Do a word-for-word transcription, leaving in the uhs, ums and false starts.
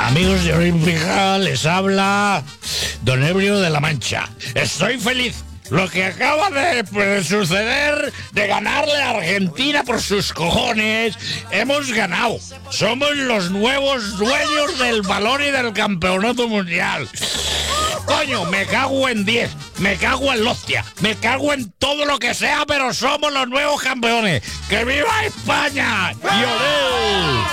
Amigos de Olímpica, les habla Don Ebrio de la Mancha. Estoy feliz. Lo que acaba de pues, suceder, de ganarle a Argentina por sus cojones, hemos ganado. Somos los nuevos dueños del balón y del campeonato mundial. Coño, me cago en diez, me cago en la hostia, me cago en todo lo que sea, pero somos los nuevos campeones. ¡Que viva España! ¡Y olé!